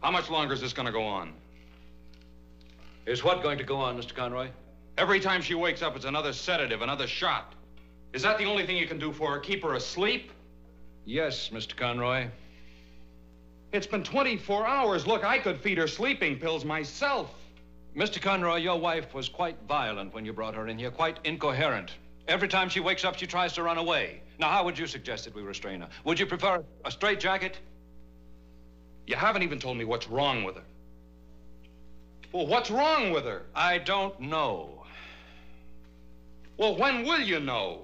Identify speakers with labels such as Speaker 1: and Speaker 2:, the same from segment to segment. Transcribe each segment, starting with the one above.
Speaker 1: How much longer is this going to go on?
Speaker 2: Is what going to go on, Mr. Conroy?
Speaker 1: Every time she wakes up, it's another sedative, another shot. Is that the only thing you can do for her? Keep her asleep?
Speaker 2: Yes, Mr. Conroy.
Speaker 1: It's been 24 hours. Look, I could feed her sleeping pills myself.
Speaker 2: Mr. Conroy, your wife was quite violent when you brought her in here, quite incoherent. Every time she wakes up, she tries to run away. Now, how would you suggest that we restrain her? Would you prefer a straitjacket?
Speaker 1: You haven't even told me what's wrong with her. Well, what's wrong with her?
Speaker 2: I don't know.
Speaker 1: Well, when will you know?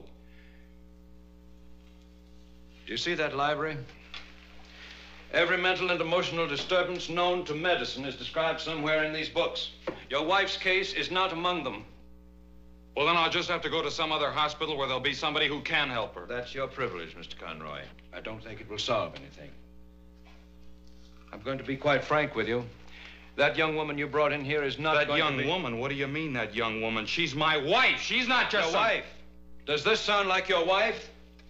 Speaker 2: Do you see that library? Every mental and emotional disturbance known to medicine is described somewhere in these books. Your wife's case is not among them.
Speaker 1: Well, then I'll just have to go to some other hospital where there'll be somebody who can help her.
Speaker 2: That's your privilege, Mr. Conroy. I don't think it will solve anything. I'm going to be quite frank with you. That young woman you brought in here is not
Speaker 1: That
Speaker 2: going to be...
Speaker 1: young woman? What do you mean, that young woman? She's my wife. She's not just
Speaker 2: Your wife? Does this sound like your wife?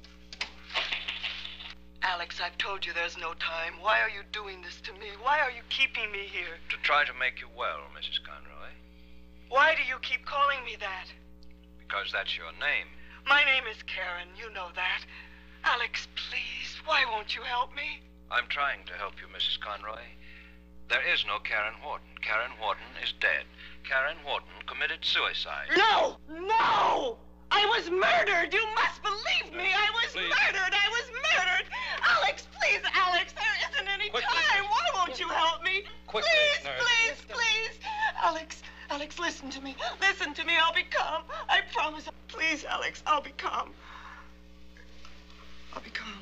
Speaker 3: Alex, I've told you there's no time. Why are you doing this to me? Why are you keeping me here?
Speaker 2: To try to make you well, Mrs. Conroy.
Speaker 3: Why do you keep calling me that?
Speaker 2: Because that's your name.
Speaker 3: My name is Karen. You know that. Alex, please, why won't you help me?
Speaker 2: I'm trying to help you, Mrs. Conroy. There is no Karen Horton. Karen Horton is dead. Karen Horton committed suicide.
Speaker 3: No! No! I was murdered! You must believe me! I was
Speaker 2: Please.
Speaker 3: murdered! I was murdered! Alex, please, Alex, there isn't any
Speaker 2: Quickly,
Speaker 3: time!
Speaker 2: nurse.
Speaker 3: Why won't you help me?
Speaker 2: Quickly,
Speaker 3: please,
Speaker 2: nurse.
Speaker 3: please, please! Alex, listen to me. Listen to me. I'll be calm. I promise. Please, Alex, I'll be calm. I'll be calm.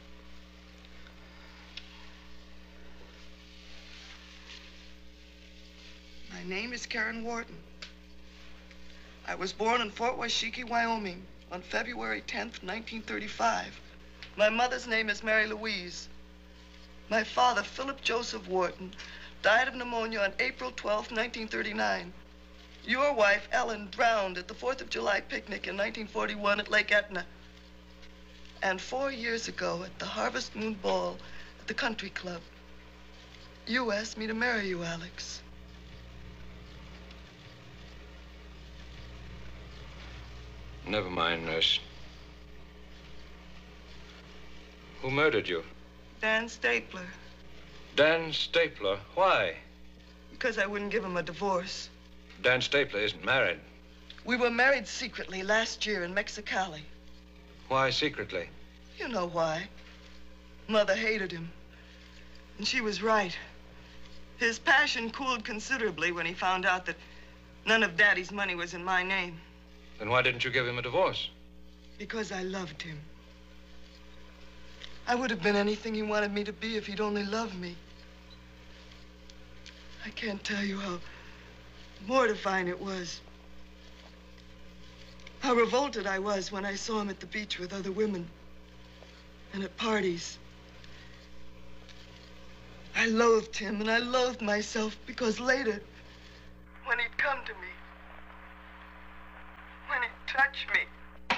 Speaker 3: My name is Karen Wharton. I was born in Fort Washakie, Wyoming, on February 10th, 1935. My mother's name is Mary Louise. My father, Philip Joseph Wharton, died of pneumonia on April 12th, 1939. Your wife, Ellen, drowned at the 4th of July picnic in 1941 at Lake Etna. And 4 years ago, at the Harvest Moon Ball at the Country Club, you asked me to marry you, Alex.
Speaker 2: Never mind, nurse. Who murdered you?
Speaker 3: Dan Stapler.
Speaker 2: Dan Stapler. Why?
Speaker 3: Because I wouldn't give him a divorce.
Speaker 2: Dan Stapler isn't married.
Speaker 3: We were married secretly last year in Mexicali.
Speaker 2: Why secretly?
Speaker 3: You know why. Mother hated him. And she was right. His passion cooled considerably when he found out that none of Daddy's money was in my name.
Speaker 2: Then why didn't you give him a divorce?
Speaker 3: Because I loved him. I would have been anything he wanted me to be if he'd only loved me. I can't tell you how mortifying it was. How revolted I was when I saw him at the beach with other women and at parties. I loathed him and I loathed myself because later, when he'd come to me, when he'd touch me,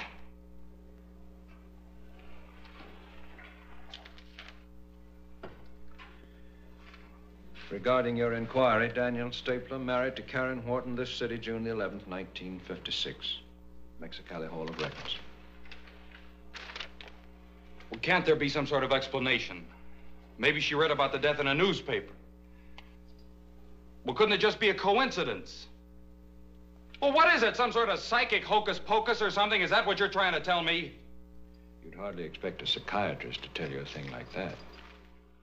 Speaker 2: Regarding your inquiry, Daniel Stapler married to Karen Wharton this city, June the 11th, 1956. Mexicali Hall of Records.
Speaker 1: Well, can't there be some sort of explanation? Maybe she read about the death in a newspaper. Well, couldn't it just be a coincidence? Well, what is it? Some sort of psychic hocus pocus or something? Is that what you're trying to tell me?
Speaker 2: You'd hardly expect a psychiatrist to tell you a thing like that.